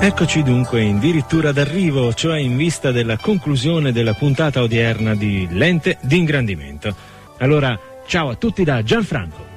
Eccoci dunque in dirittura d'arrivo, cioè in vista della conclusione della puntata odierna di Lente d'ingrandimento. Allora, ciao a tutti da Gianfranco.